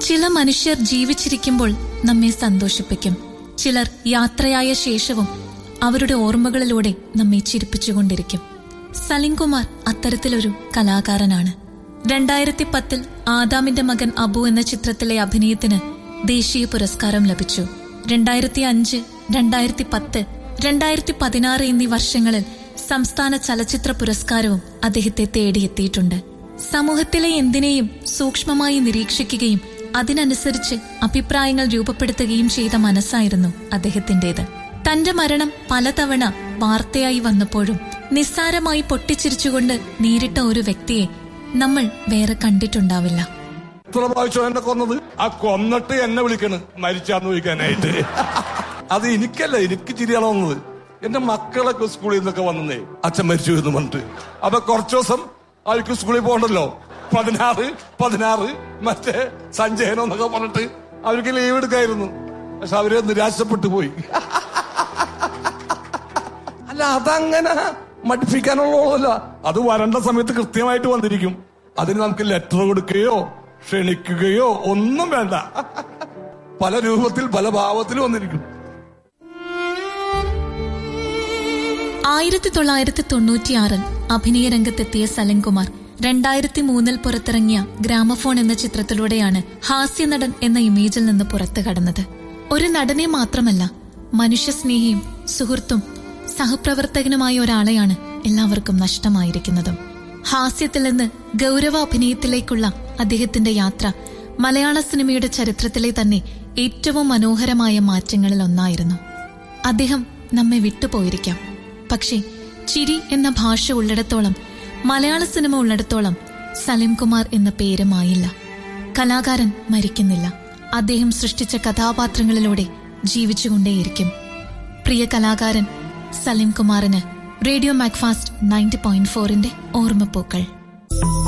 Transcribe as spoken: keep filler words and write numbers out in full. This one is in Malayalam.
ചില മനുഷ്യർ ജീവിച്ചിരിക്കുമ്പോൾ നമ്മെ സന്തോഷിപ്പിക്കും. ചിലർ യാത്രയായ ശേഷവും അവരുടെ ഓർമ്മകളിലൂടെ നമ്മെ ചിരിപ്പിച്ചുകൊണ്ടിരിക്കും. സലിംകുമാർ അത്തരത്തിലൊരു കലാകാരനാണ്. രണ്ടായിരത്തി പത്തിൽ ആദാമിന്റെ മകൻ അബു എന്ന ചിത്രത്തിലെ അഭിനയത്തിന് ദേശീയ പുരസ്കാരം ലഭിച്ചു. രണ്ടായിരത്തി അഞ്ച് രണ്ടായിരത്തി പത്ത് രണ്ടായിരത്തി പതിനാറ് എന്നീ വർഷങ്ങളിൽ സംസ്ഥാന ചലച്ചിത്ര പുരസ്കാരവും അദ്ദേഹത്തെ തേടിയെത്തിയിട്ടുണ്ട്. സമൂഹത്തിലെ എന്തിനേയും സൂക്ഷ്മമായി നിരീക്ഷിക്കുകയും അതിനനുസരിച്ച് അഭിപ്രായങ്ങൾ രൂപപ്പെടുത്തുകയും ചെയ്ത മനസ്സായിരുന്നു അദ്ദേഹത്തിന്റേത്. തന്റെ മരണം പലതവണ വാർത്തയായി വന്നപ്പോഴും നിസ്സാരമായി പൊട്ടിച്ചിരിച്ചുകൊണ്ട് നേരിട്ട ഒരു വ്യക്തിയെ നമ്മൾ വേറെ കണ്ടിട്ടുണ്ടാവില്ല. എന്നെ കൊന്നത് ആ കൊന്നിട്ട് എന്നെ വിളിക്കണ് മരിച്ചാന്ന് ചോദിക്കാനായിട്ട്. അത് എനിക്കല്ല, എനിക്ക് ചിരിയാണ് വന്നത്. എന്റെ മക്കളൊക്കെ സ്കൂളിൽ നിന്നൊക്കെ വന്നേ അച്ഛൻ മരിച്ചു എന്ന് പറഞ്ഞിട്ട്. അപ്പൊ കുറച്ചു ദിവസം അവർക്ക് സ്കൂളിൽ പോകണ്ടല്ലോ, പതിനാറ് പതിനാറ് മറ്റേ സഞ്ചയനം എന്നൊക്കെ പറഞ്ഞിട്ട് അവർക്ക് ലീവ് എടുക്കായിരുന്നു. പക്ഷെ അവര് നിരാശപ്പെട്ടു പോയി. അല്ല, അതങ്ങനെ മടിപ്പിക്കാനുള്ളതല്ല. അത് വരേണ്ട സമയത്ത് കൃത്യമായിട്ട് വന്നിരിക്കും. അതിന് നമുക്ക് ലെറ്റർ കൊടുക്കുകയോ ക്ഷണിക്കുകയോ ഒന്നും വേണ്ട. പല രൂപത്തിൽ പല ഭാവത്തിൽ വന്നിരിക്കും. ആയിരത്തി തൊള്ളായിരത്തി തൊണ്ണൂറ്റിയാറിൽ അഭിനയ രംഗത്തെത്തിയ സലിംകുമാർ രണ്ടായിരത്തി മൂന്നിൽ പുറത്തിറങ്ങിയ ഗ്രാമഫോൺ എന്ന ചിത്രത്തിലൂടെയാണ് ഹാസ്യനടൻ എന്ന ഇമേജിൽ നിന്ന് പുറത്തു കടന്നത്. ഒരു നടനെ മാത്രമല്ല, മനുഷ്യസ്നേഹിയും സുഹൃത്തും സഹപ്രവർത്തകനുമായ ഒരാളെയാണ് എല്ലാവർക്കും നഷ്ടമായിരിക്കുന്നതും. ഹാസ്യത്തിൽ നിന്ന് ഗൗരവ അഭിനയത്തിലേക്കുള്ള അദ്ദേഹത്തിന്റെ യാത്ര മലയാള സിനിമയുടെ ചരിത്രത്തിലെ തന്നെ ഏറ്റവും മനോഹരമായ മാറ്റങ്ങളിൽ ഒന്നായിരുന്നു. അദ്ദേഹം നമ്മെ വിട്ടുപോയിരിക്കാം, പക്ഷേ ചിരി എന്ന ഭാഷ ഉള്ളിടത്തോളം, മലയാള സിനിമ ഉള്ളിടത്തോളം സലിംകുമാർ എന്ന പേര് മായില്ല. കലാകാരൻ മരിക്കുന്നില്ല. അദ്ദേഹം സൃഷ്ടിച്ച കഥാപാത്രങ്ങളിലൂടെ ജീവിച്ചുകൊണ്ടേയിരിക്കും. പ്രിയ കലാകാരൻ സലിംകുമാറിന് റേഡിയോ മാക്ഫാസ്റ്റ് നയൻറ്റി പോയിന്റ് ഫോറിന്റെ ഓർമ്മപ്പൂക്കൾ.